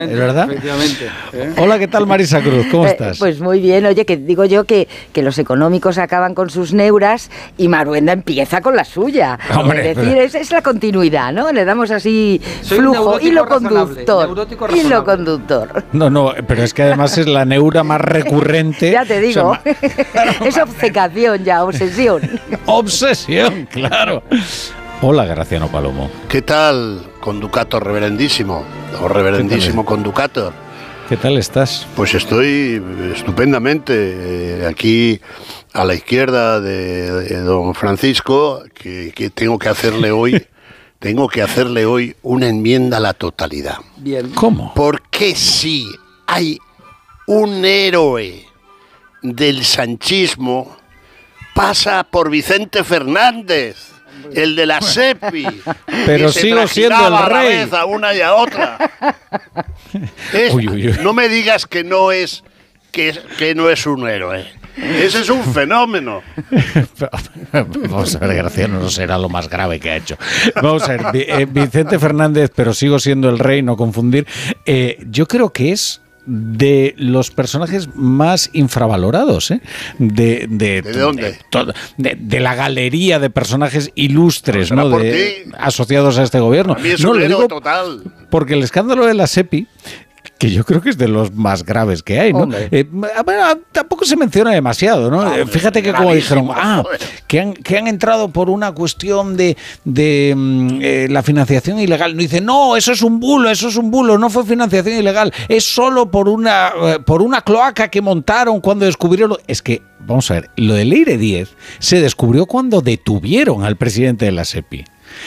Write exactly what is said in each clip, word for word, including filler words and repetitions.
¿Es verdad? Efectivamente. ¿eh? Hola, ¿qué tal, Marisa Cruz? ¿Cómo Eh, estás? pues muy bien. Oye, que digo yo que, que los económicos acaban con sus neuras y Maruenda empieza con la suya. Hombre, es decir, es, es la continuidad, ¿no? Le damos así Soy un flujo, neurótico hilo razonable, conductor. neurótico Hilo razonable. conductor. No, no, pero es que además es la neura más recurrente. Ya te digo. O sea, ma- Es obcecación ya, obsesión. Obsesión, claro. Hola, Graciano Palomo. ¿Qué tal, conducator reverendísimo? O reverendísimo conducator. ¿Qué tal estás? Pues estoy estupendamente eh, aquí a la izquierda de, de don Francisco, que, que tengo que hacerle hoy, tengo que hacerle hoy una enmienda a la totalidad. Bien. ¿Cómo? Porque si hay un héroe del sanchismo, pasa por Vicente Fernández, el de la SEPI. Pero que se sigo siendo el trajinaba a la rey. vez a una y a otra. Es- Uy, uy, uy. No me digas que no es que, que no es un héroe. Ese es un fenómeno. Vamos a ver, Graciano no será lo más grave que ha hecho. Vamos a ver, Vi- eh, Vicente Fernández, pero sigo siendo el rey, no confundir. Eh, yo creo que es de los personajes más infravalorados, ¿eh? De, de, ¿De dónde? De, todo- de- de la galería de personajes ilustres, Pues será ¿no? por De, ti. asociados a este gobierno. A mí es No, un lo héroe digo total. porque el escándalo de la SEPI, que yo creo que es de los más graves que hay, ¿no? Hombre. Eh, bueno, tampoco se menciona demasiado, ¿no? Hombre, Eh, Fíjate que como gravísimo, dijeron, ah, joder. que han, que han entrado por una cuestión de, de mm, eh, la financiación ilegal. No dice, no, eso es un bulo, eso es un bulo, no fue financiación ilegal, es solo por una, eh, por una cloaca que montaron cuando descubrieron... Es que, vamos a ver, lo de Leire Díez se descubrió cuando detuvieron al presidente de la SEPI.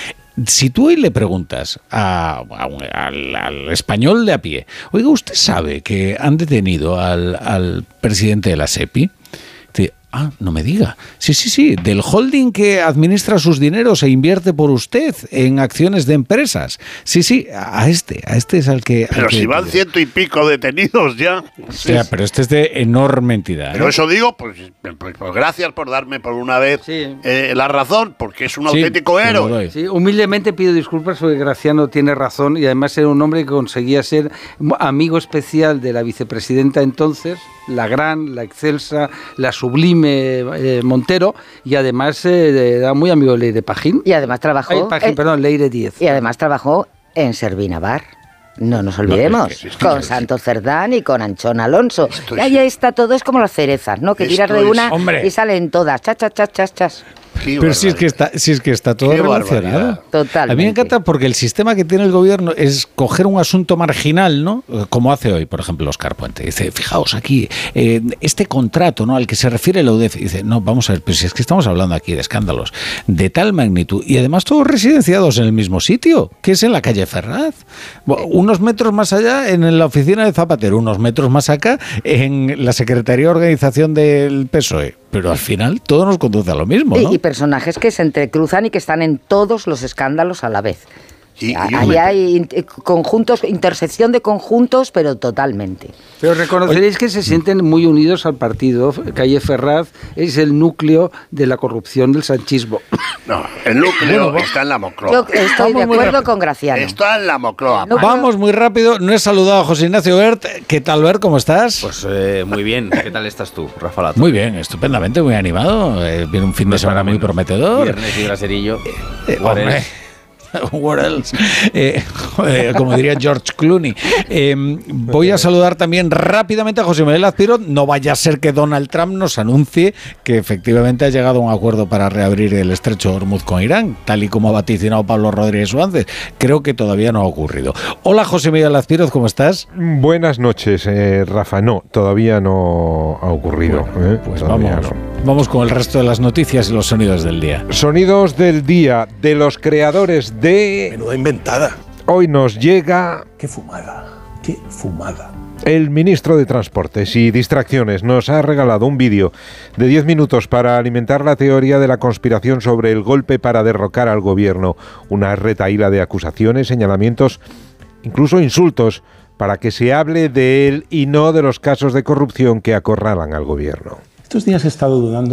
Si tú hoy le preguntas a, a un- al, al español de a pie, oiga, ¿usted sabe que han detenido al, al presidente de la SEPI? Dice, ah, no me diga. Sí, sí, sí, del holding que administra sus dineros e invierte por usted en acciones de empresas. Sí, sí, a este, a este es al que... al Pero que si van detuvieron. ciento y pico detenidos ya. O sea, pero este es de enorme entidad. Pero ¿eh? eso digo, pues, pues, pues gracias por darme por una vez Sí. eh, la razón, porque es un Sí, auténtico te lo héroe. doy. Sí, humildemente pido disculpas porque Graciano tiene razón y además era un hombre que conseguía ser amigo especial de la vicepresidenta entonces, la gran, la excelsa, la sublime eh, Montero, y además eh, era muy amigo de Leire Pajín. Y además trabajó... Ay, Pajín, eh, perdón, Leire Díez. y además trabajó en Servina Bar. No nos olvidemos, No, es que- es que- con Santos Cerdán y con Anchón Alonso. Esto Y es- ahí está todo, es como las cerezas, ¿no? Que tiras Esto de es- una Hombre. y salen todas, chas, chas, chas, chas, chas. Qué Pero si es que barbaridad. está, si es que está todo Qué relacionado. barbaridad. Totalmente. A mí me encanta porque el sistema que tiene el gobierno es coger un asunto marginal, ¿no? Como hace hoy, por ejemplo, Óscar Puente. Dice, fijaos aquí, eh, este contrato, ¿no? Al que se refiere la U D E F. Dice, no, vamos a ver, pero si es que estamos hablando aquí de escándalos de tal magnitud y además todos residenciados en el mismo sitio, que es en la calle Ferraz. Bueno, unos metros más allá en la oficina de Zapatero, unos metros más acá en la Secretaría de Organización del P S O E. Pero al final todo nos conduce a lo mismo, ¿no? Y, y personajes que se entrecruzan y que están en todos los escándalos a la vez. Y- y Ahí hombre, hay in- conjuntos, intersección de conjuntos, pero totalmente. Pero reconoceréis que se sienten muy unidos al partido. Calle Ferraz es el núcleo de la corrupción del sanchismo. No, el núcleo Bueno, está en la Moncloa. Yo estoy Vamos de muy acuerdo rápido. con Graciano. Está en la Moncloa. No, Vamos muy rápido. No he saludado a José Ignacio Bert. ¿Qué tal, Bert? ¿Cómo estás? Pues eh, muy bien. ¿Qué tal estás tú, Rafa Lato? Muy bien, estupendamente, muy animado. Eh, viene un fin No de es para semana muy menos. prometedor. Viernes y braserillo. Eh, What hombre. else? What else? Eh, joder, como diría George Clooney. Eh, voy a saludar también rápidamente a José Manuel Azpiro. No vaya a ser que Donald Trump nos anuncie que efectivamente ha llegado a un acuerdo para reabrir el estrecho de Hormuz con Irán, tal y como ha vaticinado Pablo Rodríguez antes. Creo que todavía no ha ocurrido. Hola, José Miguel Azpiro, ¿cómo estás? Buenas noches, eh, Rafa. No, todavía no ha ocurrido. Bueno, ¿eh? pues Todavía vamos, no. vamos con el resto de las noticias y los sonidos del día. Sonidos del día de los creadores de... Menuda inventada. Hoy nos llega Qué fumada, qué fumada. el ministro de Transportes y Distracciones. Nos ha regalado un vídeo de diez minutos para alimentar la teoría de la conspiración sobre el golpe para derrocar al gobierno. Una retahíla de acusaciones, señalamientos, incluso insultos, para que se hable de él y no de los casos de corrupción que acorralan al gobierno. Estos días he estado dudando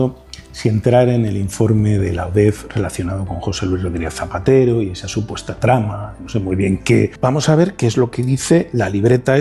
si entrar en el informe de la O D E F relacionado con José Luis Rodríguez Zapatero y esa supuesta trama, no sé muy bien qué. Vamos a ver qué es lo que dice la libreta